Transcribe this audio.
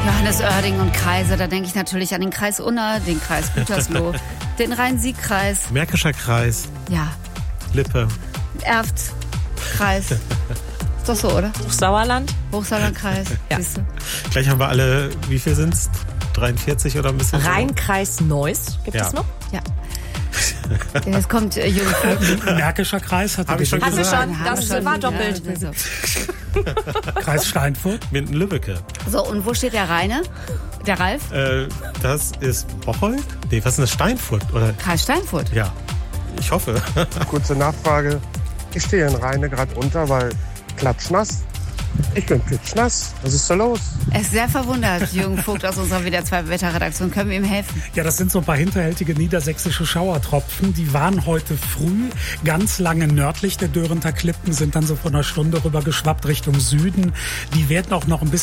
Johannes Oerding und Kreise, da denke ich natürlich an den Kreis Unna, den Kreis Gütersloh, den Rhein-Sieg-Kreis. Märkischer Kreis. Ja. Lippe. Erft-Kreis. Ist doch so, oder? Hochsauerland. Hochsauerlandkreis. Ja. Siehst du? Gleich haben wir alle, wie viel sind's? 43 oder ein bisschen? Rheinkreis Neuss, gibt es noch? Ja. Jetzt kommt Jürgen Vogel. Märkischer Kreis Hab ich schon Haben wir gesagt. schon, Haben das wir schon. war doppelt. Ja, so. Kreis Steinfurt. Minden-Lübbecke. So, und wo steht der Raine? Der Ralf? Das ist Bocholt? Nee, was ist denn das? Steinfurt? Oder? Kreis Steinfurt. Ja, ich hoffe. Kurze Nachfrage. Ich stehe in Rheine gerade unter, weil klatschnass. Ich bin klitschnass. Was ist da los? Er ist sehr verwundert, Jürgen Vogt aus unserer WDR 2 Wetterredaktion. Können wir ihm helfen? Ja, das sind so ein paar hinterhältige niedersächsische Schauertropfen. Die waren heute früh ganz lange nördlich der Dörrenther Klippen, sind dann so vor einer Stunde rüber geschwappt Richtung Süden. Die werden auch noch ein bisschen